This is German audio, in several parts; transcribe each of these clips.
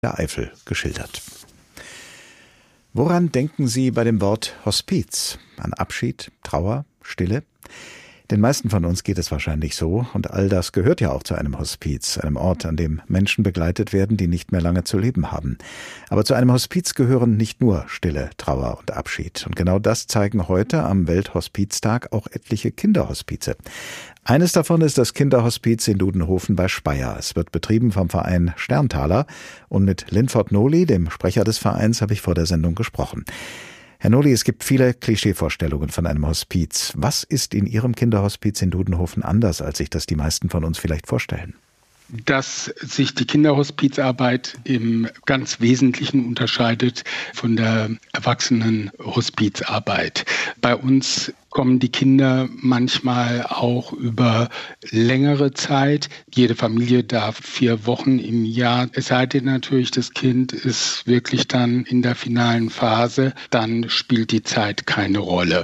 der Eifel geschildert. Woran denken Sie bei dem Wort Hospiz? An Abschied, Trauer, Stille? Den meisten von uns geht es wahrscheinlich so, und all das gehört ja auch zu einem Hospiz, einem Ort, an dem Menschen begleitet werden, die nicht mehr lange zu leben haben. Aber zu einem Hospiz gehören nicht nur Stille, Trauer und Abschied. Und genau das zeigen heute am Welthospiztag auch etliche Kinderhospize. Eines davon ist das Kinderhospiz in Dudenhofen bei Speyer. Es wird betrieben vom Verein Sterntaler, und mit Linford Noli, dem Sprecher des Vereins, habe ich vor der Sendung gesprochen. Herr Noli, es gibt viele Klischeevorstellungen von einem Hospiz. Was ist in Ihrem Kinderhospiz in Dudenhofen anders, als sich das die meisten von uns vielleicht vorstellen? Dass sich die Kinderhospizarbeit im ganz Wesentlichen unterscheidet von der Erwachsenenhospizarbeit. Bei uns kommen die Kinder manchmal auch über längere Zeit. Jede Familie darf 4 Wochen im Jahr, es sei denn natürlich, das Kind ist wirklich dann in der finalen Phase, dann spielt die Zeit keine Rolle.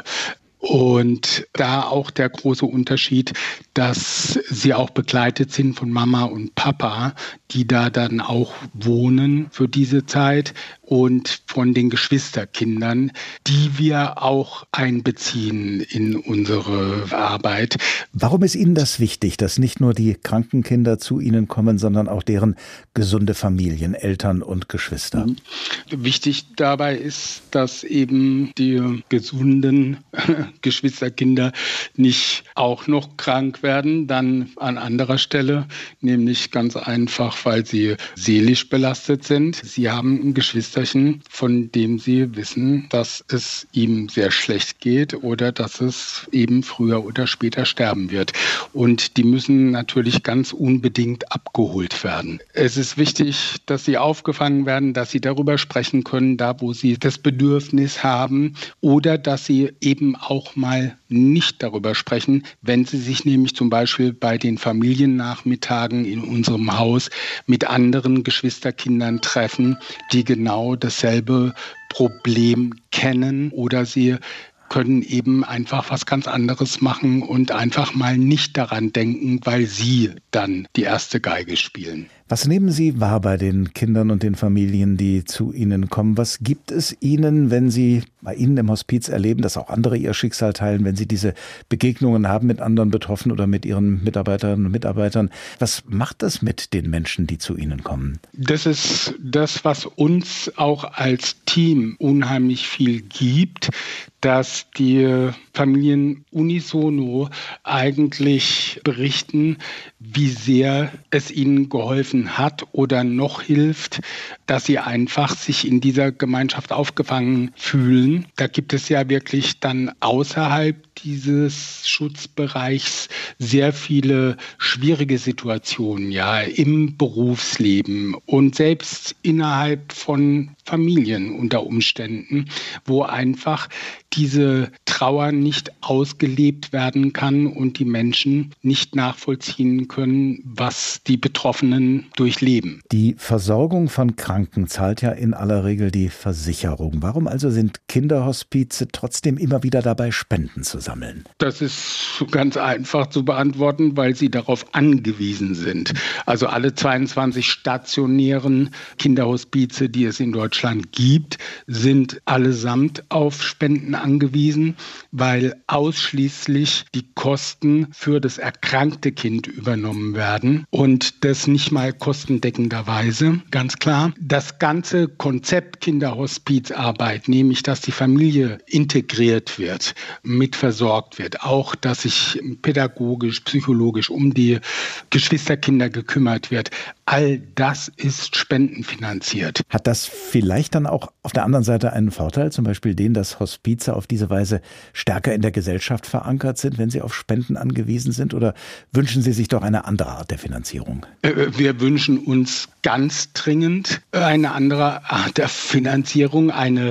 Und da auch der große Unterschied, dass sie auch begleitet sind von Mama und Papa, die da dann auch wohnen für diese Zeit, und von den Geschwisterkindern, die wir auch einbeziehen in unsere Arbeit. Warum ist Ihnen das wichtig, dass nicht nur die kranken Kinder zu Ihnen kommen, sondern auch deren gesunde Familien, Eltern und Geschwister? Wichtig dabei ist, dass eben die gesunden Geschwisterkinder nicht auch noch krank werden, dann an anderer Stelle, nämlich ganz einfach, weil sie seelisch belastet sind. Sie haben ein Geschwisterchen, von dem sie wissen, dass es ihm sehr schlecht geht oder dass es eben früher oder später sterben wird. Und die müssen natürlich ganz unbedingt abgeholt werden. Es ist wichtig, dass sie aufgefangen werden, dass sie darüber sprechen können, da wo sie das Bedürfnis haben, oder dass sie eben auch mal nicht darüber sprechen, wenn sie sich nämlich zum Beispiel bei den Familiennachmittagen in unserem Haus mit anderen Geschwisterkindern treffen, die genau dasselbe Problem kennen, oder sie können eben einfach was ganz anderes machen und einfach mal nicht daran denken, weil sie dann die erste Geige spielen. Was nehmen Sie wahr bei den Kindern und den Familien, die zu Ihnen kommen? Was gibt es Ihnen, wenn Sie bei Ihnen im Hospiz erleben, dass auch andere Ihr Schicksal teilen, wenn Sie diese Begegnungen haben mit anderen Betroffenen oder mit Ihren Mitarbeiterinnen und Mitarbeitern? Was macht das mit den Menschen, die zu Ihnen kommen? Das ist das, was uns auch als Team unheimlich viel gibt, dass die Familien unisono eigentlich berichten, wie sehr es ihnen geholfen hat oder noch hilft, dass sie einfach sich in dieser Gemeinschaft aufgefangen fühlen. Da gibt es ja wirklich dann außerhalb dieses Schutzbereichs sehr viele schwierige Situationen, ja, im Berufsleben und selbst innerhalb von Familien unter Umständen, wo einfach diese Trauer nicht ausgelebt werden kann und die Menschen nicht nachvollziehen können, was die Betroffenen durchleben. Die Versorgung von Kranken zahlt ja in aller Regel die Versicherung. Warum also sind Kinderhospize trotzdem immer wieder dabei, Spenden zu sammeln? Das ist ganz einfach zu beantworten, weil sie darauf angewiesen sind. Also alle 22 stationären Kinderhospize, die es in Deutschland gibt, sind allesamt auf Spenden angewiesen, weil ausschließlich die Kosten für das erkrankte Kind übernommen werden, und das nicht mal kostendeckenderweise, ganz klar. Das ganze Konzept Kinderhospizarbeit, nämlich dass die Familie integriert wird, mitversorgt wird, auch dass sich pädagogisch, psychologisch um die Geschwisterkinder gekümmert wird, all das ist spendenfinanziert. Hat das vielleicht dann auch auf der anderen Seite einen Vorteil, zum Beispiel den, dass Hospize auf diese Weise stärker in der Gesellschaft verankert sind, wenn sie auf Spenden angewiesen sind? Oder wünschen Sie sich doch eine andere Art der Finanzierung? Wir wünschen uns ganz dringend eine andere Art der Finanzierung, eine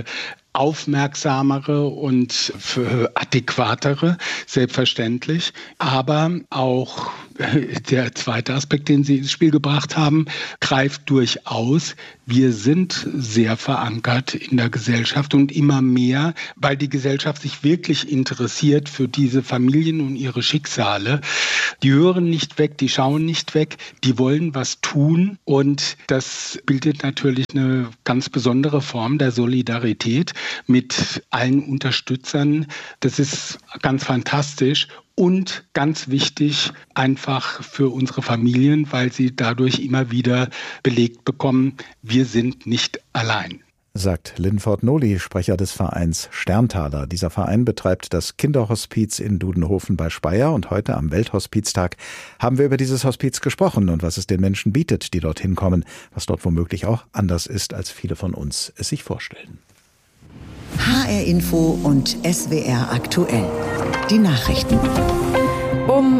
aufmerksamere und adäquatere, selbstverständlich, aber auch der zweite Aspekt, den Sie ins Spiel gebracht haben, greift durchaus. Wir sind sehr verankert in der Gesellschaft und immer mehr, weil die Gesellschaft sich wirklich interessiert für diese Familien und ihre Schicksale. Die hören nicht weg, die schauen nicht weg, die wollen was tun und das bildet natürlich eine ganz besondere Form der Solidarität mit allen Unterstützern. Das ist ganz fantastisch. Und ganz wichtig einfach für unsere Familien, weil sie dadurch immer wieder belegt bekommen, wir sind nicht allein. Sagt Linford Noli, Sprecher des Vereins Sterntaler. Dieser Verein betreibt das Kinderhospiz in Dudenhofen bei Speyer und heute am Welthospiztag haben wir über dieses Hospiz gesprochen und was es den Menschen bietet, die dorthin kommen, was dort womöglich auch anders ist, als viele von uns es sich vorstellen. HR Info und SWR aktuell. Die Nachrichten. Um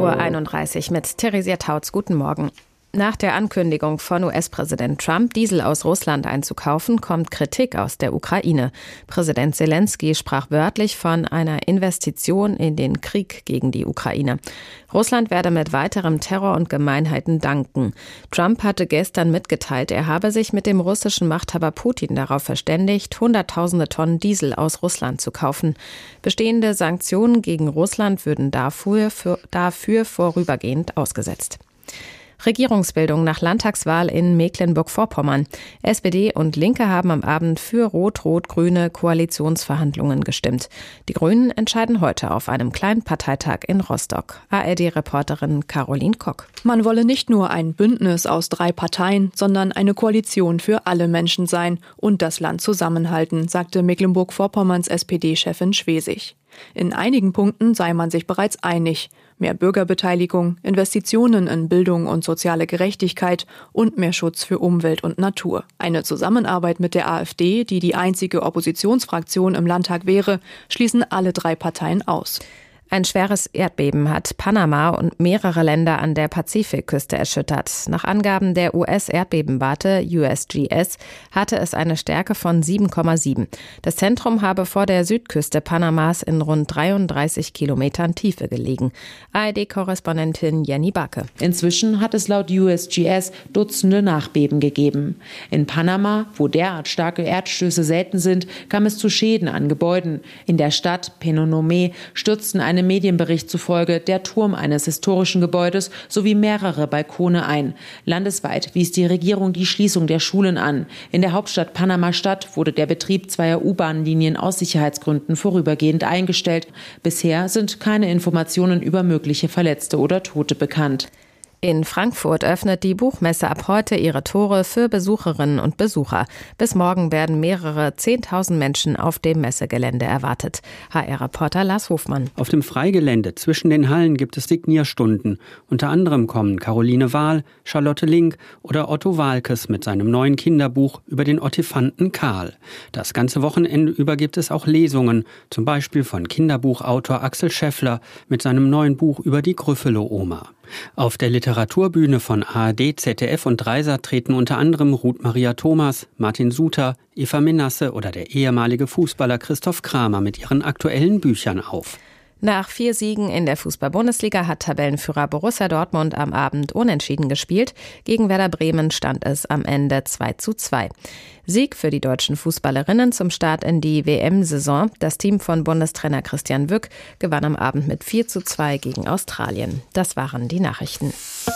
8.31 Uhr mit Theresia Tautz. Guten Morgen. Nach der Ankündigung von US-Präsident Trump, Diesel aus Russland einzukaufen, kommt Kritik aus der Ukraine. Präsident Zelensky sprach wörtlich von einer Investition in den Krieg gegen die Ukraine. Russland werde mit weiterem Terror und Gemeinheiten danken. Trump hatte gestern mitgeteilt, er habe sich mit dem russischen Machthaber Putin darauf verständigt, Hunderttausende Tonnen Diesel aus Russland zu kaufen. Bestehende Sanktionen gegen Russland würden dafür vorübergehend ausgesetzt. Regierungsbildung nach Landtagswahl in Mecklenburg-Vorpommern. SPD und Linke haben am Abend für rot-rot-grüne Koalitionsverhandlungen gestimmt. Die Grünen entscheiden heute auf einem kleinen Parteitag in Rostock. ARD-Reporterin Caroline Kock. Man wolle nicht nur ein Bündnis aus 3 Parteien, sondern eine Koalition für alle Menschen sein und das Land zusammenhalten, sagte Mecklenburg-Vorpommerns SPD-Chefin Schwesig. In einigen Punkten sei man sich bereits einig. Mehr Bürgerbeteiligung, Investitionen in Bildung und soziale Gerechtigkeit und mehr Schutz für Umwelt und Natur. Eine Zusammenarbeit mit der AfD, die die einzige Oppositionsfraktion im Landtag wäre, schließen alle 3 Parteien aus. Ein schweres Erdbeben hat Panama und mehrere Länder an der Pazifikküste erschüttert. Nach Angaben der US-Erdbebenwarte USGS hatte es eine Stärke von 7,7. Das Zentrum habe vor der Südküste Panamas in rund 33 Kilometern Tiefe gelegen. ARD-Korrespondentin Jenny Backe. Inzwischen hat es laut USGS Dutzende Nachbeben gegeben. In Panama, wo derart starke Erdstöße selten sind, kam es zu Schäden an Gebäuden. In der Stadt Penonomé stürzten einem Medienbericht zufolge der Turm eines historischen Gebäudes sowie mehrere Balkone ein. Landesweit wies die Regierung die Schließung der Schulen an. In der Hauptstadt Panama-Stadt wurde der Betrieb 2 U-Bahn-Linien aus Sicherheitsgründen vorübergehend eingestellt. Bisher sind keine Informationen über mögliche Verletzte oder Tote bekannt. In Frankfurt öffnet die Buchmesse ab heute ihre Tore für Besucherinnen und Besucher. Bis morgen werden mehrere 10.000 Menschen auf dem Messegelände erwartet. HR-Reporter Lars Hofmann. Auf dem Freigelände zwischen den Hallen gibt es Signierstunden. Unter anderem kommen Caroline Wahl, Charlotte Link oder Otto Waalkes mit seinem neuen Kinderbuch über den Ottifanten Karl. Das ganze Wochenende über gibt es auch Lesungen, zum Beispiel von Kinderbuchautor Axel Scheffler mit seinem neuen Buch über die Gryffalo-Oma. Auf der Literaturbühne von ARD, ZDF und Dreisat treten unter anderem Ruth Maria Thomas, Martin Suter, Eva Menasse oder der ehemalige Fußballer Christoph Kramer mit ihren aktuellen Büchern auf. Nach 4 Siegen in der Fußball-Bundesliga hat Tabellenführer Borussia Dortmund am Abend unentschieden gespielt. Gegen Werder Bremen stand es am Ende 2:2. Sieg für die deutschen Fußballerinnen zum Start in die WM-Saison. Das Team von Bundestrainer Christian Wück gewann am Abend mit 4:2 gegen Australien. Das waren die Nachrichten.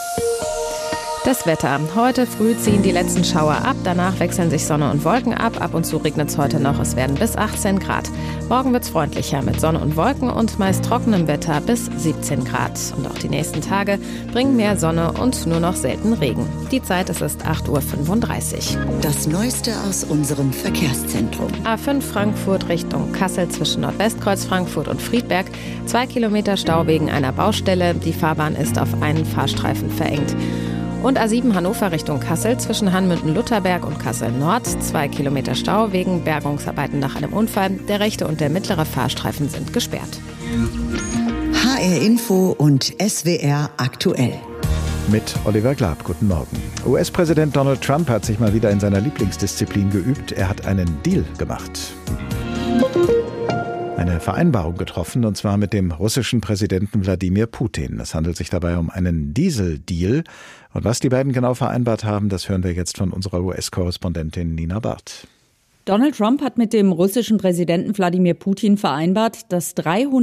Das Wetter. Heute früh ziehen die letzten Schauer ab, danach wechseln sich Sonne und Wolken ab. Ab und zu regnet es heute noch, es werden bis 18 Grad. Morgen wird es freundlicher mit Sonne und Wolken und meist trockenem Wetter bis 17 Grad. Und auch die nächsten Tage bringen mehr Sonne und nur noch selten Regen. Die Zeit ist 8:35 Uhr. Das Neueste aus unserem Verkehrszentrum. A5 Frankfurt Richtung Kassel zwischen Nordwestkreuz Frankfurt und Friedberg. 2 Kilometer Stau wegen einer Baustelle. Die Fahrbahn ist auf einen Fahrstreifen verengt. Und A7 Hannover Richtung Kassel zwischen Hanmünden-Lutherberg und Kassel-Nord. 2 Kilometer Stau wegen Bergungsarbeiten nach einem Unfall. Der rechte und der mittlere Fahrstreifen sind gesperrt. HR Info und SWR aktuell. Mit Oliver Glab, guten Morgen. US-Präsident Donald Trump hat sich mal wieder in seiner Lieblingsdisziplin geübt. Er hat einen Deal gemacht. eine Vereinbarung getroffen, und zwar mit dem russischen Präsidenten Wladimir Putin. Es handelt sich dabei um einen Diesel-Deal. Und was die beiden genau vereinbart haben, das hören wir jetzt von unserer US-Korrespondentin Nina Barth. Donald Trump hat mit dem russischen Präsidenten Wladimir Putin vereinbart, dass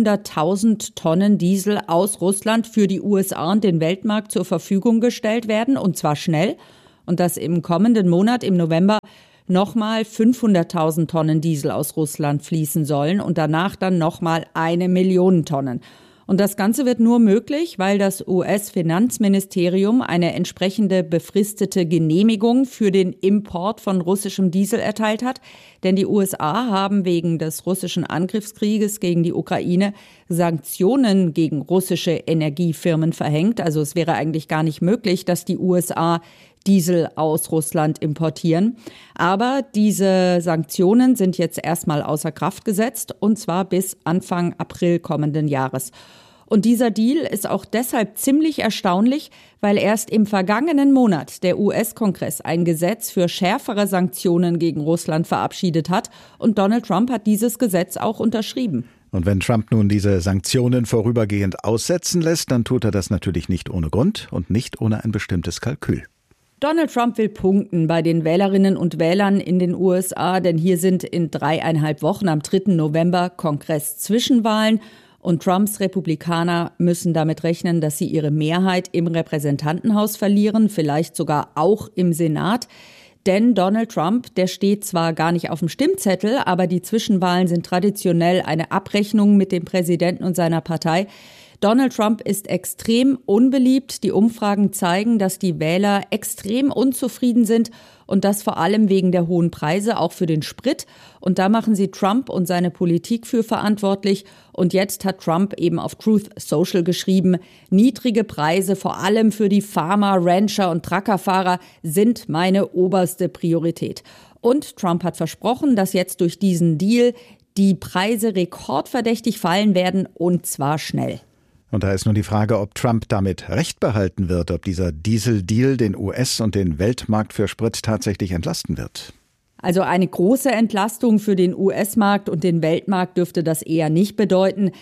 300.000 Tonnen Diesel aus Russland für die USA und den Weltmarkt zur Verfügung gestellt werden, und zwar schnell. Und dass im kommenden Monat, im November, nochmal 500.000 Tonnen Diesel aus Russland fließen sollen und danach dann nochmal 1 Million Tonnen. Und das Ganze wird nur möglich, weil das US-Finanzministerium eine entsprechende befristete Genehmigung für den Import von russischem Diesel erteilt hat. Denn die USA haben wegen des russischen Angriffskrieges gegen die Ukraine Sanktionen gegen russische Energiefirmen verhängt. Also es wäre eigentlich gar nicht möglich, dass die USA Diesel aus Russland importieren. Aber diese Sanktionen sind jetzt erstmal außer Kraft gesetzt, und zwar bis Anfang April kommenden Jahres. Und dieser Deal ist auch deshalb ziemlich erstaunlich, weil erst im vergangenen Monat der US-Kongress ein Gesetz für schärfere Sanktionen gegen Russland verabschiedet hat. Und Donald Trump hat dieses Gesetz auch unterschrieben. Und wenn Trump nun diese Sanktionen vorübergehend aussetzen lässt, dann tut er das natürlich nicht ohne Grund und nicht ohne ein bestimmtes Kalkül. Donald Trump will punkten bei den Wählerinnen und Wählern in den USA, denn hier sind in 3,5 Wochen am 3. November Kongress-Zwischenwahlen. Und Trumps Republikaner müssen damit rechnen, dass sie ihre Mehrheit im Repräsentantenhaus verlieren, vielleicht sogar auch im Senat. Denn Donald Trump, der steht zwar gar nicht auf dem Stimmzettel, aber die Zwischenwahlen sind traditionell eine Abrechnung mit dem Präsidenten und seiner Partei. Donald Trump ist extrem unbeliebt. Die Umfragen zeigen, dass die Wähler extrem unzufrieden sind, und das vor allem wegen der hohen Preise, auch für den Sprit. Und da machen sie Trump und seine Politik für verantwortlich. Und jetzt hat Trump eben auf Truth Social geschrieben, niedrige Preise, vor allem für die Farmer, Rancher und Truckerfahrer, sind meine oberste Priorität. Und Trump hat versprochen, dass jetzt durch diesen Deal die Preise rekordverdächtig fallen werden, und zwar schnell. Und da ist nun die Frage, ob Trump damit Recht behalten wird, ob dieser Diesel-Deal den US- und den Weltmarkt für Sprit tatsächlich entlasten wird. Also eine große Entlastung für den US-Markt und den Weltmarkt dürfte das eher nicht bedeuten.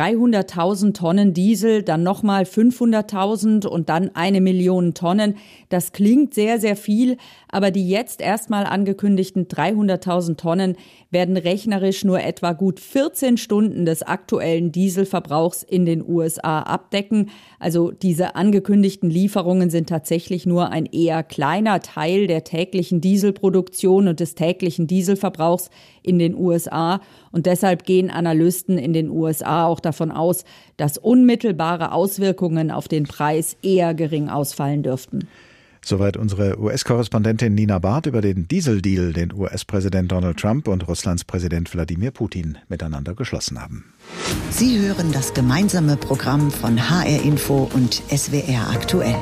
300.000 Tonnen Diesel, dann nochmal 500.000 und dann 1 Million Tonnen. Das klingt sehr, sehr viel, aber die jetzt erstmal angekündigten 300.000 Tonnen werden rechnerisch nur etwa gut 14 Stunden des aktuellen Dieselverbrauchs in den USA abdecken. Also diese angekündigten Lieferungen sind tatsächlich nur ein eher kleiner Teil der täglichen Dieselproduktion und des täglichen Dieselverbrauchs in den USA. Und deshalb gehen Analysten in den USA auch davon aus, dass unmittelbare Auswirkungen auf den Preis eher gering ausfallen dürften. Soweit unsere US-Korrespondentin Nina Barth über den Diesel-Deal, den US-Präsident Donald Trump und Russlands Präsident Wladimir Putin miteinander geschlossen haben. Sie hören das gemeinsame Programm von HR Info und SWR aktuell.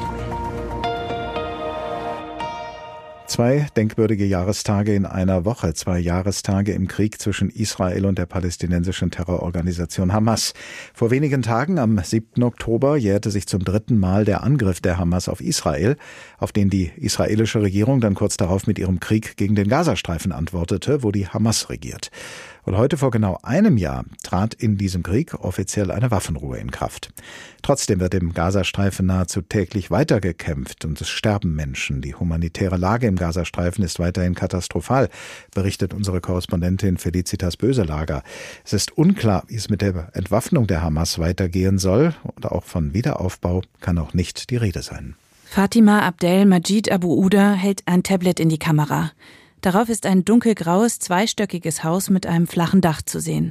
2 denkwürdige Jahrestage in einer Woche, 2 Jahrestage im Krieg zwischen Israel und der palästinensischen Terrororganisation Hamas. Vor wenigen Tagen, am 7. Oktober, jährte sich zum 3. Mal der Angriff der Hamas auf Israel, auf den die israelische Regierung dann kurz darauf mit ihrem Krieg gegen den Gazastreifen antwortete, wo die Hamas regiert. Und heute vor genau einem Jahr trat in diesem Krieg offiziell eine Waffenruhe in Kraft. Trotzdem wird im Gazastreifen nahezu täglich weitergekämpft und es sterben Menschen. Die humanitäre Lage im Gazastreifen ist weiterhin katastrophal, berichtet unsere Korrespondentin Felicitas Böselager. Es ist unklar, wie es mit der Entwaffnung der Hamas weitergehen soll, und auch von Wiederaufbau kann auch nicht die Rede sein. Fatima Abdel Majid Abu Uda hält ein Tablet in die Kamera. Darauf ist ein dunkelgraues, zweistöckiges Haus mit einem flachen Dach zu sehen.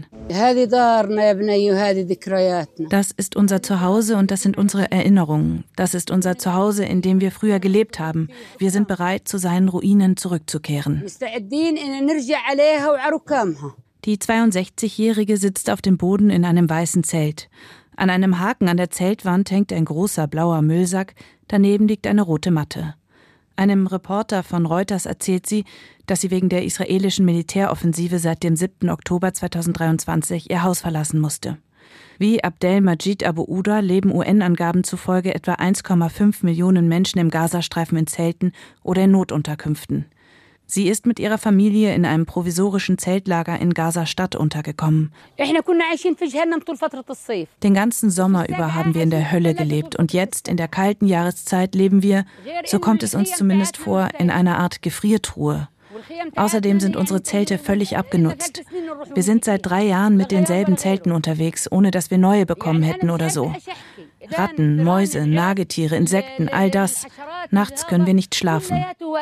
Das ist unser Zuhause und das sind unsere Erinnerungen. Das ist unser Zuhause, in dem wir früher gelebt haben. Wir sind bereit, zu seinen Ruinen zurückzukehren. Die 62-Jährige sitzt auf dem Boden in einem weißen Zelt. An einem Haken an der Zeltwand hängt ein großer blauer Müllsack, daneben liegt eine rote Matte. Einem Reporter von Reuters erzählt sie, dass sie wegen der israelischen Militäroffensive seit dem 7. Oktober 2023 ihr Haus verlassen musste. Wie Abdel Majid Abu Uda leben UN-Angaben zufolge etwa 1,5 Millionen Menschen im Gazastreifen in Zelten oder in Notunterkünften. Sie ist mit ihrer Familie in einem provisorischen Zeltlager in Gaza-Stadt untergekommen. Den ganzen Sommer über haben wir in der Hölle gelebt und jetzt, in der kalten Jahreszeit, leben wir, so kommt es uns zumindest vor, in einer Art Gefriertruhe. Außerdem sind unsere Zelte völlig abgenutzt. Wir sind seit 3 Jahren mit denselben Zelten unterwegs, ohne dass wir neue bekommen hätten oder so. Ratten, Mäuse, Nagetiere, Insekten, all das. Nachts können wir nicht schlafen.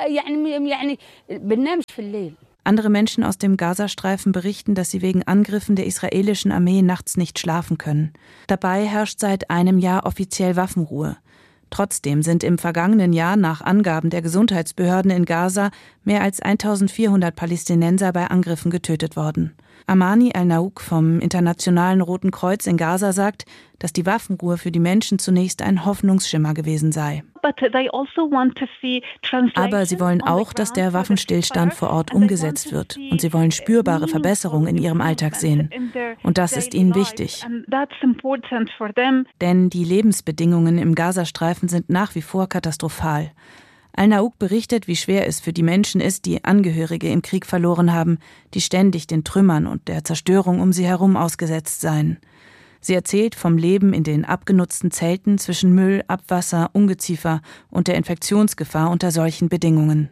Andere Menschen aus dem Gazastreifen berichten, dass sie wegen Angriffen der israelischen Armee nachts nicht schlafen können. Dabei herrscht seit einem Jahr offiziell Waffenruhe. Trotzdem sind im vergangenen Jahr nach Angaben der Gesundheitsbehörden in Gaza mehr als 1400 Palästinenser bei Angriffen getötet worden. Amani Al-Naouk vom Internationalen Roten Kreuz in Gaza sagt, dass die Waffenruhe für die Menschen zunächst ein Hoffnungsschimmer gewesen sei. Aber sie wollen auch, dass der Waffenstillstand vor Ort umgesetzt wird. Und sie wollen spürbare Verbesserungen in ihrem Alltag sehen. Und das ist ihnen wichtig. Denn die Lebensbedingungen im Gazastreifen sind nach wie vor katastrophal. Al-Naouk berichtet, wie schwer es für die Menschen ist, die Angehörige im Krieg verloren haben, die ständig den Trümmern und der Zerstörung um sie herum ausgesetzt seien. Sie erzählt vom Leben in den abgenutzten Zelten zwischen Müll, Abwasser, Ungeziefer und der Infektionsgefahr unter solchen Bedingungen.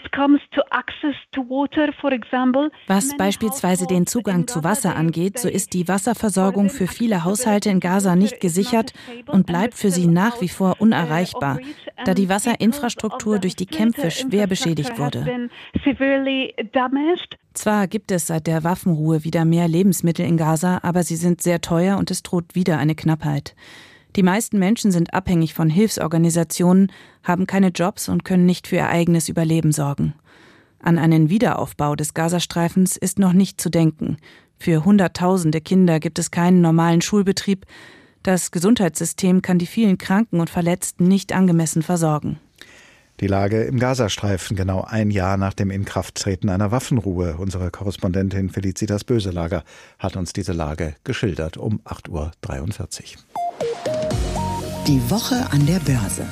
Was beispielsweise den Zugang zu Wasser angeht, so ist die Wasserversorgung für viele Haushalte in Gaza nicht gesichert und bleibt für sie nach wie vor unerreichbar, da die Wasserinfrastruktur durch die Kämpfe schwer beschädigt wurde. Zwar gibt es seit der Waffenruhe wieder mehr Lebensmittel in Gaza, aber sie sind sehr teuer und es droht wieder eine Knappheit. Die meisten Menschen sind abhängig von Hilfsorganisationen, haben keine Jobs und können nicht für ihr eigenes Überleben sorgen. An einen Wiederaufbau des Gazastreifens ist noch nicht zu denken. Für Hunderttausende Kinder gibt es keinen normalen Schulbetrieb. Das Gesundheitssystem kann die vielen Kranken und Verletzten nicht angemessen versorgen. Die Lage im Gazastreifen genau 1 Jahr nach dem Inkrafttreten einer Waffenruhe. Unsere Korrespondentin Felicitas Böselager hat uns diese Lage geschildert um 8:43 Uhr. Die Woche an der Börse.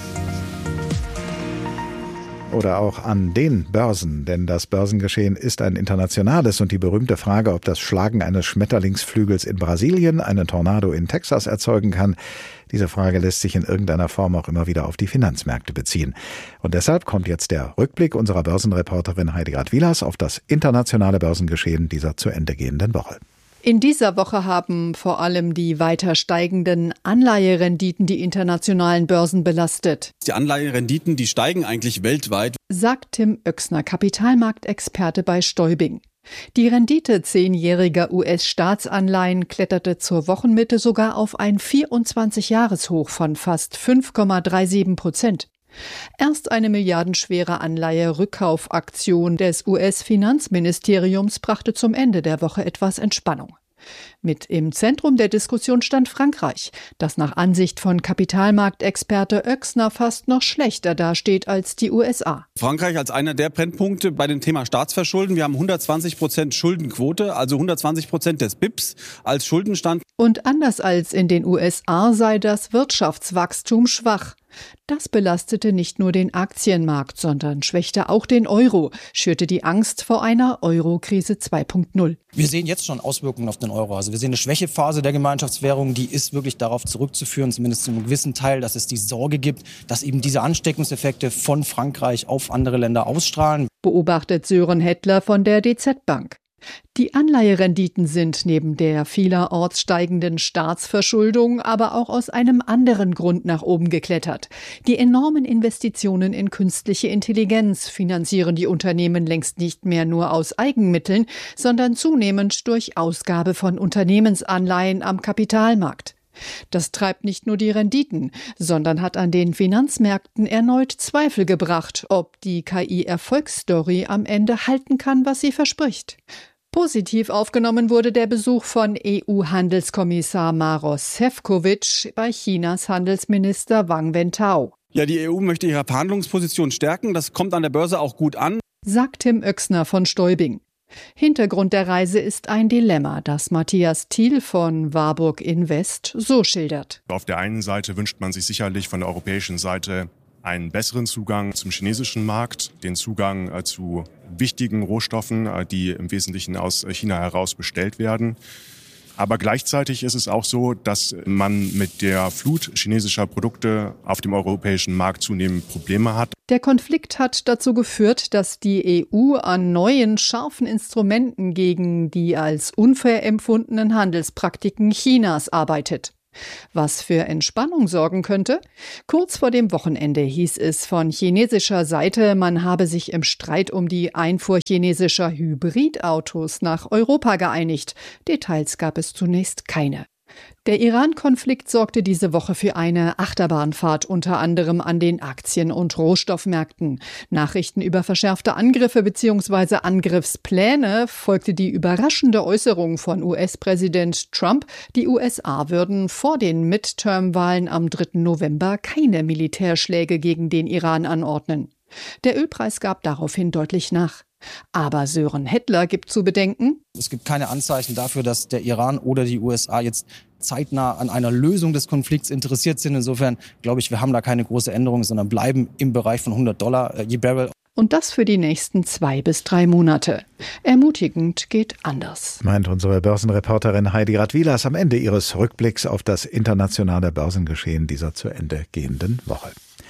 Oder auch an den Börsen, denn das Börsengeschehen ist ein internationales und die berühmte Frage, ob das Schlagen eines Schmetterlingsflügels in Brasilien einen Tornado in Texas erzeugen kann, diese Frage lässt sich in irgendeiner Form auch immer wieder auf die Finanzmärkte beziehen. Und deshalb kommt jetzt der Rückblick unserer Börsenreporterin Heidegard Wielers auf das internationale Börsengeschehen dieser zu Ende gehenden Woche. In dieser Woche haben vor allem die weiter steigenden Anleiherenditen die internationalen Börsen belastet. Die Anleiherenditen, die steigen eigentlich weltweit, sagt Tim Oechsner, Kapitalmarktexperte bei Stäubing. Die Rendite 10-jähriger US-Staatsanleihen kletterte zur Wochenmitte sogar auf ein 24-Jahres-Hoch von fast 5,37%. Erst eine milliardenschwere Anleihe-Rückkaufaktion des US-Finanzministeriums brachte zum Ende der Woche etwas Entspannung. Mit im Zentrum der Diskussion stand Frankreich, das nach Ansicht von Kapitalmarktexperte Oechsner fast noch schlechter dasteht als die USA. Frankreich als einer der Brennpunkte bei dem Thema Staatsverschulden. Wir haben 120% Schuldenquote, also 120% des BIPs als Schuldenstand. Und anders als in den USA sei das Wirtschaftswachstum schwach. Das belastete nicht nur den Aktienmarkt, sondern schwächte auch den Euro, schürte die Angst vor einer Euro-Krise 2.0. Wir sehen jetzt schon Auswirkungen auf den Euro. Also wir sehen eine Schwächephase der Gemeinschaftswährung, die ist wirklich darauf zurückzuführen, zumindest zu einem gewissen Teil, dass es die Sorge gibt, dass eben diese Ansteckungseffekte von Frankreich auf andere Länder ausstrahlen. Beobachtet Sören Hettler von der DZ Bank. Die Anleiherenditen sind neben der vielerorts steigenden Staatsverschuldung aber auch aus einem anderen Grund nach oben geklettert. Die enormen Investitionen in künstliche Intelligenz finanzieren die Unternehmen längst nicht mehr nur aus Eigenmitteln, sondern zunehmend durch Ausgabe von Unternehmensanleihen am Kapitalmarkt. Das treibt nicht nur die Renditen, sondern hat an den Finanzmärkten erneut Zweifel gebracht, ob die KI-Erfolgsstory am Ende halten kann, was sie verspricht. Positiv aufgenommen wurde der Besuch von EU-Handelskommissar Maros Šefčovič bei Chinas Handelsminister Wang Wentao. Ja, die EU möchte ihre Verhandlungsposition stärken. Das kommt an der Börse auch gut an, sagt Tim Oechsner von Stäubing. Hintergrund der Reise ist ein Dilemma, das Matthias Thiel von Warburg Invest so schildert. Auf der einen Seite wünscht man sich sicherlich von der europäischen Seite einen besseren Zugang zum chinesischen Markt, den Zugang zu wichtigen Rohstoffen, die im Wesentlichen aus China heraus bestellt werden. Aber gleichzeitig ist es auch so, dass man mit der Flut chinesischer Produkte auf dem europäischen Markt zunehmend Probleme hat. Der Konflikt hat dazu geführt, dass die EU an neuen, scharfen Instrumenten gegen die als unfair empfundenen Handelspraktiken Chinas arbeitet. Was für Entspannung sorgen könnte? Kurz vor dem Wochenende hieß es von chinesischer Seite, man habe sich im Streit um die Einfuhr chinesischer Hybridautos nach Europa geeinigt. Details gab es zunächst keine. Der Iran-Konflikt sorgte diese Woche für eine Achterbahnfahrt, unter anderem an den Aktien- und Rohstoffmärkten. Nachrichten über verschärfte Angriffe bzw. Angriffspläne folgte die überraschende Äußerung von US-Präsident Trump, die USA würden vor den Midterm-Wahlen am 3. November keine Militärschläge gegen den Iran anordnen. Der Ölpreis gab daraufhin deutlich nach. Aber Sören Hettler gibt zu bedenken: Es gibt keine Anzeichen dafür, dass der Iran oder die USA jetzt zeitnah an einer Lösung des Konflikts interessiert sind. Insofern glaube ich, wir haben da keine große Änderung, sondern bleiben im Bereich von $100 je Barrel. Und das für die nächsten 2 bis 3 Monate. Ermutigend geht anders, meint unsere Börsenreporterin Heidi Radwilas am Ende ihres Rückblicks auf das internationale Börsengeschehen dieser zu Ende gehenden Woche.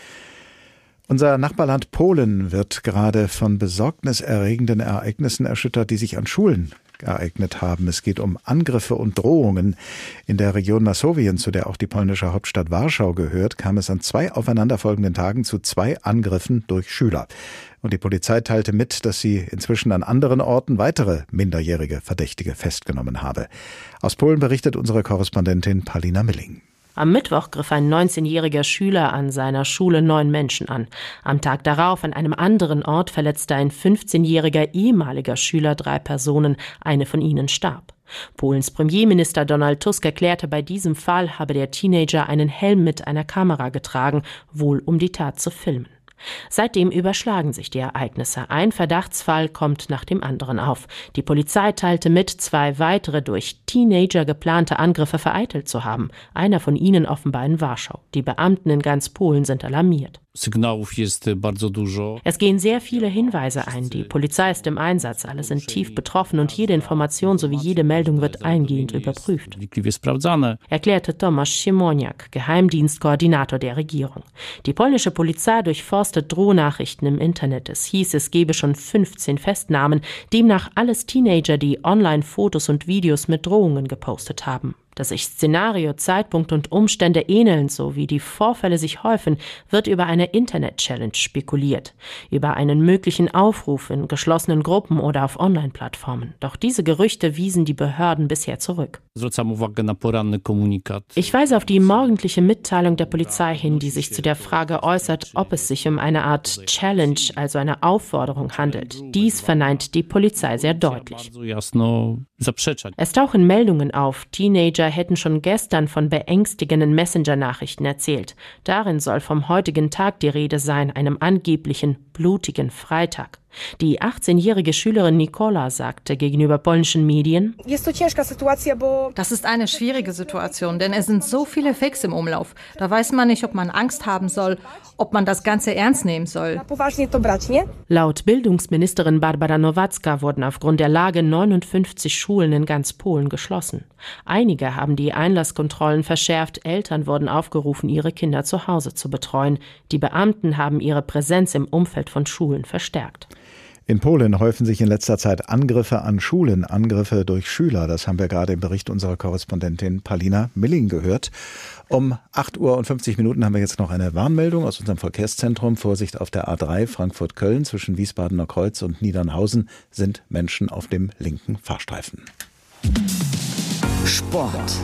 Unser Nachbarland Polen wird gerade von besorgniserregenden Ereignissen erschüttert, die sich an Schulen ereignet haben. Es geht um Angriffe und Drohungen. In der Region Masowien, zu der auch die polnische Hauptstadt Warschau gehört, kam es an 2 aufeinanderfolgenden Tagen zu 2 Angriffen durch Schüler. Und die Polizei teilte mit, dass sie inzwischen an anderen Orten weitere minderjährige Verdächtige festgenommen habe. Aus Polen berichtet unsere Korrespondentin Paulina Milling. Am Mittwoch griff ein 19-jähriger Schüler an seiner Schule 9 Menschen an. Am Tag darauf an einem anderen Ort verletzte ein 15-jähriger ehemaliger Schüler 3 Personen, eine von ihnen starb. Polens Premierminister Donald Tusk erklärte, bei diesem Fall habe der Teenager einen Helm mit einer Kamera getragen, wohl um die Tat zu filmen. Seitdem überschlagen sich die Ereignisse. Ein Verdachtsfall kommt nach dem anderen auf. Die Polizei teilte mit, 2 weitere durch Teenager geplante Angriffe vereitelt zu haben. Einer von ihnen offenbar in Warschau. Die Beamten in ganz Polen sind alarmiert. Es gehen sehr viele Hinweise ein. Die Polizei ist im Einsatz. Alle sind tief betroffen und jede Information sowie jede Meldung wird eingehend überprüft, erklärte Tomasz Siemoniak, Geheimdienstkoordinator der Regierung. Die polnische Polizei durchforstet Drohnachrichten im Internet. Es hieß, es gebe schon 15 Festnahmen, demnach alles Teenager, die Online-Fotos und Videos mit Drohungen gepostet haben. Dass sich Szenario, Zeitpunkt und Umstände ähneln, so wie die Vorfälle sich häufen, wird über eine Internet-Challenge spekuliert. Über einen möglichen Aufruf in geschlossenen Gruppen oder auf Online-Plattformen. Doch diese Gerüchte wiesen die Behörden bisher zurück. Ich weise auf die morgendliche Mitteilung der Polizei hin, die sich zu der Frage äußert, ob es sich um eine Art Challenge, also eine Aufforderung handelt. Dies verneint die Polizei sehr deutlich. Es tauchen Meldungen auf, Teenager hätten schon gestern von beängstigenden Messenger-Nachrichten erzählt. Darin soll vom heutigen Tag die Rede sein, einem angeblichen blutigen Freitag. Die 18-jährige Schülerin Nikola sagte gegenüber polnischen Medien: Das ist eine schwierige Situation, denn es sind so viele Fakes im Umlauf. Da weiß man nicht, ob man Angst haben soll, ob man das Ganze ernst nehmen soll. Laut Bildungsministerin Barbara Nowacka wurden aufgrund der Lage 59 Schulen in ganz Polen geschlossen. Einige haben die Einlasskontrollen verschärft, Eltern wurden aufgerufen, ihre Kinder zu Hause zu betreuen. Die Beamten haben ihre Präsenz im Umfeld von Schulen verstärkt. In Polen häufen sich in letzter Zeit Angriffe an Schulen, Angriffe durch Schüler. Das haben wir gerade im Bericht unserer Korrespondentin Paulina Milling gehört. Um 8:50 Uhr haben wir jetzt noch eine Warnmeldung aus unserem Verkehrszentrum. Vorsicht auf der A3 Frankfurt-Köln zwischen Wiesbadener Kreuz und Niedernhausen sind Menschen auf dem linken Fahrstreifen. Sport.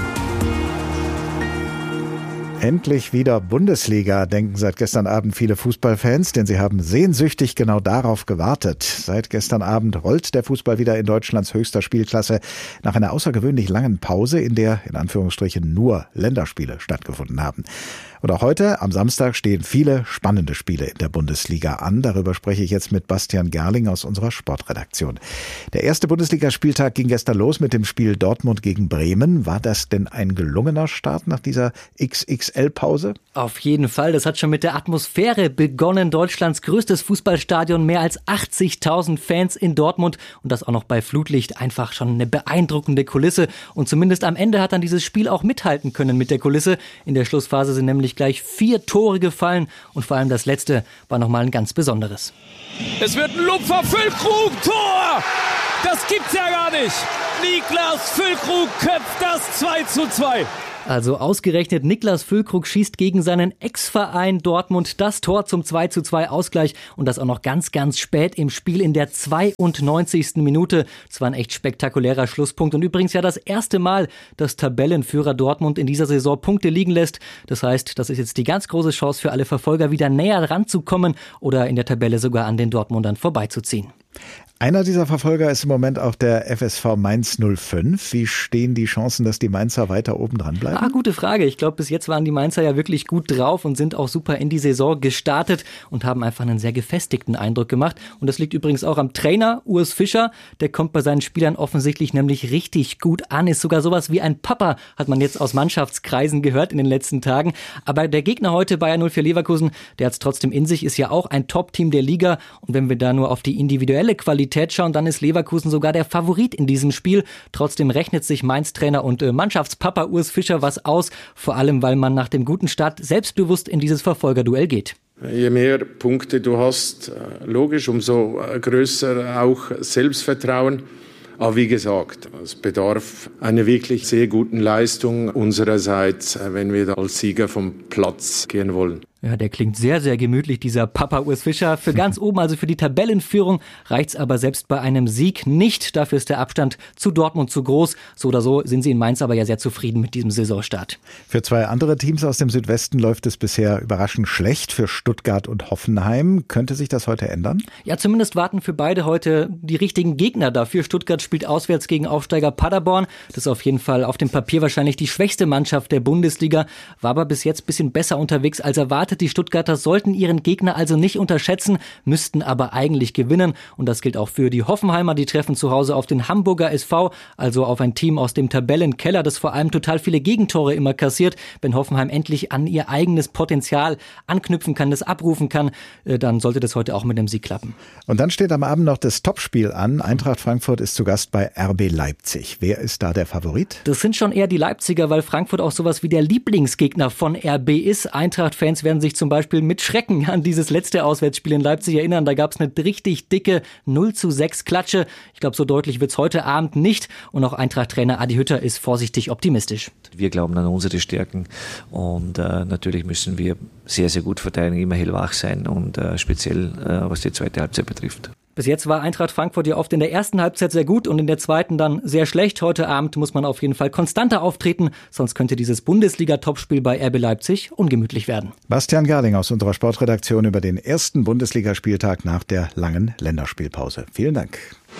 Endlich wieder Bundesliga, denken seit gestern Abend viele Fußballfans, denn sie haben sehnsüchtig genau darauf gewartet. Seit gestern Abend rollt der Fußball wieder in Deutschlands höchster Spielklasse nach einer außergewöhnlich langen Pause, in der in Anführungsstrichen nur Länderspiele stattgefunden haben. Und auch heute, am Samstag, stehen viele spannende Spiele in der Bundesliga an. Darüber spreche ich jetzt mit Bastian Gerling aus unserer Sportredaktion. Der erste Bundesligaspieltag ging gestern los mit dem Spiel Dortmund gegen Bremen. War das denn ein gelungener Start nach dieser XXL XXL-Pause? Auf jeden Fall. Das hat schon mit der Atmosphäre begonnen. Deutschlands größtes Fußballstadion, mehr als 80.000 Fans in Dortmund und das auch noch bei Flutlicht. Einfach schon eine beeindruckende Kulisse. Und zumindest am Ende hat dann dieses Spiel auch mithalten können mit der Kulisse. In der Schlussphase sind nämlich gleich 4 Tore gefallen und vor allem das letzte war nochmal ein ganz besonderes. Es wird ein Lupfer, Füllkrug, Tor! Das gibt's ja gar nicht! Niklas Füllkrug köpft das 2:2. Also ausgerechnet Niklas Füllkrug schießt gegen seinen Ex-Verein Dortmund das Tor zum 2:2 Ausgleich und das auch noch ganz, ganz spät im Spiel in der 92. Minute. Das war ein echt spektakulärer Schlusspunkt und übrigens ja das erste Mal, dass Tabellenführer Dortmund in dieser Saison Punkte liegen lässt. Das heißt, das ist jetzt die ganz große Chance für alle Verfolger, wieder näher ranzukommen oder in der Tabelle sogar an den Dortmundern vorbeizuziehen. Einer dieser Verfolger ist im Moment auch der FSV Mainz 05. Wie stehen die Chancen, dass die Mainzer weiter oben dran bleiben? Gute Frage. Ich glaube, bis jetzt waren die Mainzer ja wirklich gut drauf und sind auch super in die Saison gestartet und haben einfach einen sehr gefestigten Eindruck gemacht. Und das liegt übrigens auch am Trainer Urs Fischer. Der kommt bei seinen Spielern offensichtlich nämlich richtig gut an. Ist sogar sowas wie ein Papa, hat man jetzt aus Mannschaftskreisen gehört in den letzten Tagen. Aber der Gegner heute, Bayer 04 Leverkusen, der hat es trotzdem in sich, ist ja auch ein Top-Team der Liga. Und wenn wir da nur auf die individuelle Qualität schauen, dann ist Leverkusen sogar der Favorit in diesem Spiel. Trotzdem rechnet sich Mainz-Trainer und Mannschaftspapa Urs Fischer was aus, vor allem weil man nach dem guten Start selbstbewusst in dieses Verfolgerduell geht. Je mehr Punkte du hast, logisch, umso größer auch Selbstvertrauen. Aber wie gesagt, es bedarf einer wirklich sehr guten Leistung unsererseits, wenn wir da als Sieger vom Platz gehen wollen. Ja, der klingt sehr, sehr gemütlich, dieser Papa Urs Fischer. Für ganz oben, also für die Tabellenführung, reicht's aber selbst bei einem Sieg nicht. Dafür ist der Abstand zu Dortmund zu groß. So oder so sind sie in Mainz aber ja sehr zufrieden mit diesem Saisonstart. Für 2 andere Teams aus dem Südwesten läuft es bisher überraschend schlecht. Für Stuttgart und Hoffenheim. Könnte sich das heute ändern? Ja, zumindest warten für beide heute die richtigen Gegner dafür. Stuttgart spielt auswärts gegen Aufsteiger Paderborn. Das ist auf jeden Fall auf dem Papier wahrscheinlich die schwächste Mannschaft der Bundesliga. War aber bis jetzt ein bisschen besser unterwegs als erwartet. Die Stuttgarter sollten ihren Gegner also nicht unterschätzen, müssten aber eigentlich gewinnen. Und das gilt auch für die Hoffenheimer. Die treffen zu Hause auf den Hamburger SV, also auf ein Team aus dem Tabellenkeller, das vor allem total viele Gegentore immer kassiert. Wenn Hoffenheim endlich an ihr eigenes Potenzial anknüpfen kann, das abrufen kann, dann sollte das heute auch mit dem Sieg klappen. Und dann steht am Abend noch das Topspiel an. Eintracht Frankfurt ist zu Gast bei RB Leipzig. Wer ist da der Favorit? Das sind schon eher die Leipziger, weil Frankfurt auch sowas wie der Lieblingsgegner von RB ist. Eintracht-Fans werden sich zum Beispiel mit Schrecken an dieses letzte Auswärtsspiel in Leipzig erinnern. Da gab es eine richtig dicke 0:6 Klatsche. Ich glaube, so deutlich wird es heute Abend nicht. Und auch Eintracht-Trainer Adi Hütter ist vorsichtig optimistisch. Wir glauben an unsere Stärken und natürlich müssen wir sehr, sehr gut verteidigen, immer hellwach sein und speziell was die zweite Halbzeit betrifft. Bis jetzt war Eintracht Frankfurt ja oft in der ersten Halbzeit sehr gut und in der zweiten dann sehr schlecht. Heute Abend muss man auf jeden Fall konstanter auftreten, sonst könnte dieses Bundesliga-Topspiel bei RB Leipzig ungemütlich werden. Bastian Gerling aus unserer Sportredaktion über den ersten Bundesligaspieltag nach der langen Länderspielpause. Vielen Dank.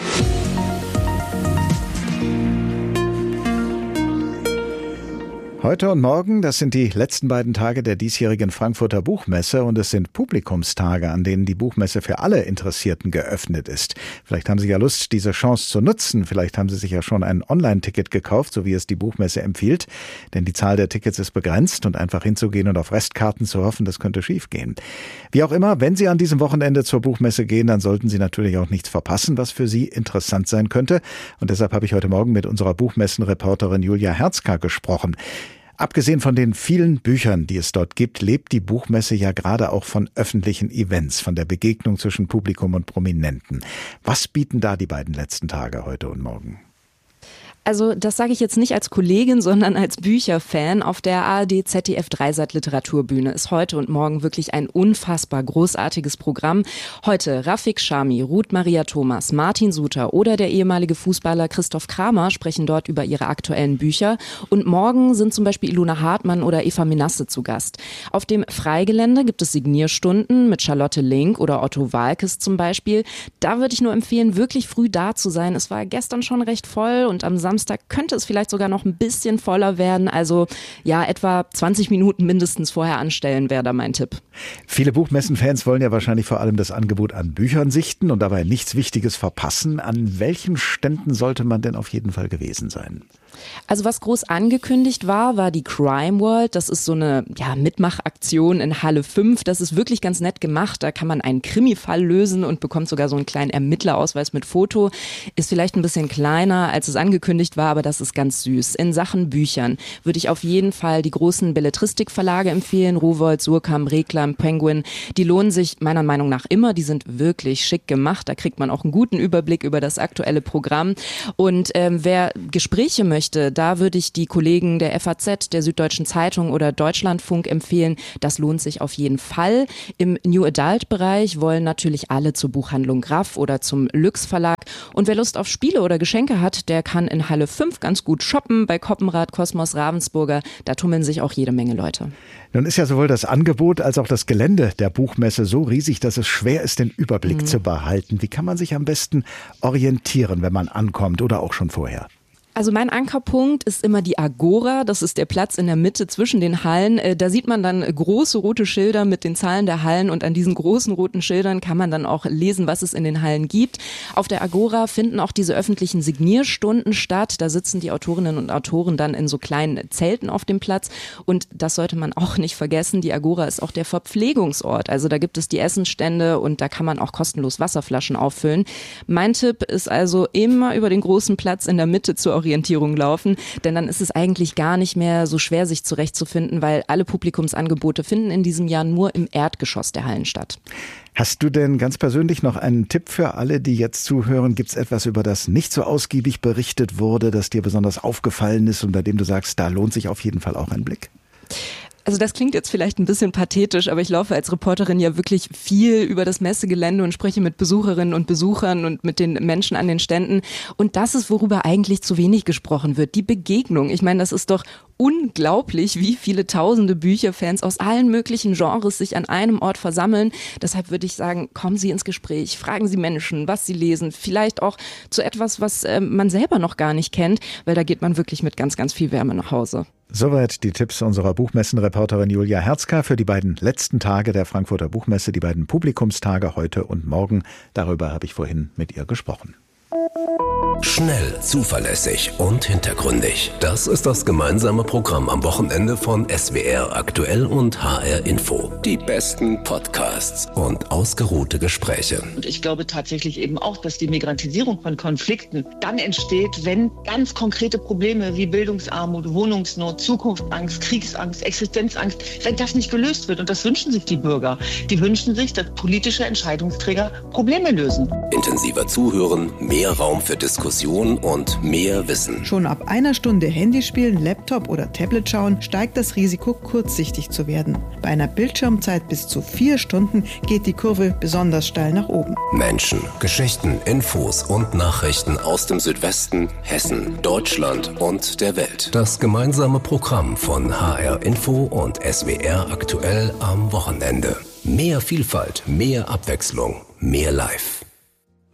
Heute und morgen, das sind die letzten beiden Tage der diesjährigen Frankfurter Buchmesse und es sind Publikumstage, an denen die Buchmesse für alle Interessierten geöffnet ist. Vielleicht haben Sie ja Lust, diese Chance zu nutzen. Vielleicht haben Sie sich ja schon ein Online-Ticket gekauft, so wie es die Buchmesse empfiehlt. Denn die Zahl der Tickets ist begrenzt und einfach hinzugehen und auf Restkarten zu hoffen, das könnte schiefgehen. Wie auch immer, wenn Sie an diesem Wochenende zur Buchmesse gehen, dann sollten Sie natürlich auch nichts verpassen, was für Sie interessant sein könnte. Und deshalb habe ich heute Morgen mit unserer Buchmessenreporterin Julia Herzka gesprochen. Abgesehen von den vielen Büchern, die es dort gibt, lebt die Buchmesse ja gerade auch von öffentlichen Events, von der Begegnung zwischen Publikum und Prominenten. Was bieten da die beiden letzten Tage, heute und morgen? Also das sage ich jetzt nicht als Kollegin, sondern als Bücherfan. Auf der ARD-ZDF-Dreisat-Literaturbühne ist heute und morgen wirklich ein unfassbar großartiges Programm. Heute Rafik Chami, Ruth Maria Thomas, Martin Suter oder der ehemalige Fußballer Christoph Kramer sprechen dort über ihre aktuellen Bücher. Und morgen sind zum Beispiel Ilona Hartmann oder Eva Menasse zu Gast. Auf dem Freigelände gibt es Signierstunden mit Charlotte Link oder Otto Waalkes zum Beispiel. Da würde ich nur empfehlen, wirklich früh da zu sein. Es war gestern schon recht voll und am Samstag Samstag könnte es vielleicht sogar noch ein bisschen voller werden. Also ja, etwa 20 Minuten mindestens vorher anstellen wäre da mein Tipp. Viele Buchmessenfans wollen ja wahrscheinlich vor allem das Angebot an Büchern sichten und dabei nichts Wichtiges verpassen. An welchen Ständen sollte man denn auf jeden Fall gewesen sein? Also was groß angekündigt war die Crime World. Das ist so eine Mitmachaktion in Halle 5. Das ist wirklich ganz nett gemacht. Da kann man einen Krimi-Fall lösen und bekommt sogar so einen kleinen Ermittlerausweis mit Foto. Ist vielleicht ein bisschen kleiner, als es angekündigt war, aber das ist ganz süß. In Sachen Büchern würde ich auf jeden Fall die großen Belletristikverlage empfehlen. Rowohlt, Suhrkamp, Reklam, Penguin. Die lohnen sich meiner Meinung nach immer. Die sind wirklich schick gemacht. Da kriegt man auch einen guten Überblick über das aktuelle Programm. Und wer Gespräche möchte, da würde ich die Kollegen der FAZ, der Süddeutschen Zeitung oder Deutschlandfunk empfehlen. Das lohnt sich auf jeden Fall. Im New Adult Bereich wollen natürlich alle zur Buchhandlung Graff oder zum Lüx Verlag. Und wer Lust auf Spiele oder Geschenke hat, der kann in Halle 5 ganz gut shoppen bei Koppenrad, Kosmos, Ravensburger. Da tummeln sich auch jede Menge Leute. Nun ist ja sowohl das Angebot als auch das Gelände der Buchmesse so riesig, dass es schwer ist, den Überblick zu behalten. Wie kann man sich am besten orientieren, wenn man ankommt oder auch schon vorher? Also mein Ankerpunkt ist immer die Agora. Das ist der Platz in der Mitte zwischen den Hallen. Da sieht man dann große rote Schilder mit den Zahlen der Hallen und an diesen großen roten Schildern kann man dann auch lesen, was es in den Hallen gibt. Auf der Agora finden auch diese öffentlichen Signierstunden statt. Da sitzen die Autorinnen und Autoren dann in so kleinen Zelten auf dem Platz und das sollte man auch nicht vergessen. Die Agora ist auch der Verpflegungsort. Also da gibt es die Essensstände und da kann man auch kostenlos Wasserflaschen auffüllen. Mein Tipp ist also immer über den großen Platz in der Mitte zur Orientierung laufen, denn dann ist es eigentlich gar nicht mehr so schwer, sich zurechtzufinden, weil alle Publikumsangebote finden in diesem Jahr nur im Erdgeschoss der Hallen statt. Hast du denn ganz persönlich noch einen Tipp für alle, die jetzt zuhören? Gibt es etwas, über das nicht so ausgiebig berichtet wurde, das dir besonders aufgefallen ist und bei dem du sagst, da lohnt sich auf jeden Fall auch ein Blick? Also das klingt jetzt vielleicht ein bisschen pathetisch, aber ich laufe als Reporterin ja wirklich viel über das Messegelände und spreche mit Besucherinnen und Besuchern und mit den Menschen an den Ständen. Und das ist, worüber eigentlich zu wenig gesprochen wird, die Begegnung. Ich meine, das ist doch unglaublich, wie viele tausende Bücherfans aus allen möglichen Genres sich an einem Ort versammeln. Deshalb würde ich sagen, kommen Sie ins Gespräch, fragen Sie Menschen, was sie lesen, vielleicht auch zu etwas, was man selber noch gar nicht kennt, weil da geht man wirklich mit ganz, ganz viel Wärme nach Hause. Soweit die Tipps unserer Buchmessenreporterin Julia Herzka für die beiden letzten Tage der Frankfurter Buchmesse, die beiden Publikumstage heute und morgen. Darüber habe ich vorhin mit ihr gesprochen. Schnell, zuverlässig und hintergründig. Das ist das gemeinsame Programm am Wochenende von SWR Aktuell und HR Info. Die besten Podcasts und ausgeruhte Gespräche. Und ich glaube tatsächlich eben auch, dass die Migrantisierung von Konflikten dann entsteht, wenn ganz konkrete Probleme wie Bildungsarmut, Wohnungsnot, Zukunftsangst, Kriegsangst, Existenzangst, wenn das nicht gelöst wird. Und das wünschen sich die Bürger. Die wünschen sich, dass politische Entscheidungsträger Probleme lösen. Intensiver zuhören, mehr Raum für Diskussion und mehr Wissen. Schon ab einer Stunde Handyspielen, Laptop oder Tablet schauen, steigt das Risiko, kurzsichtig zu werden. Bei einer Bildschirmzeit bis zu 4 Stunden geht die Kurve besonders steil nach oben. Menschen, Geschichten, Infos und Nachrichten aus dem Südwesten, Hessen, Deutschland und der Welt. Das gemeinsame Programm von HR Info und SWR Aktuell am Wochenende. Mehr Vielfalt, mehr Abwechslung, mehr Live.